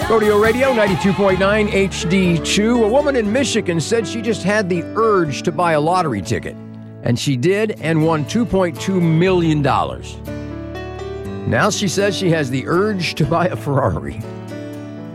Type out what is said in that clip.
Rodeo Radio 92.9 HD2. A woman in Michigan said she just had the urge to buy a lottery ticket. And she did and won $2.2 million. Now she says she has the urge to buy a Ferrari.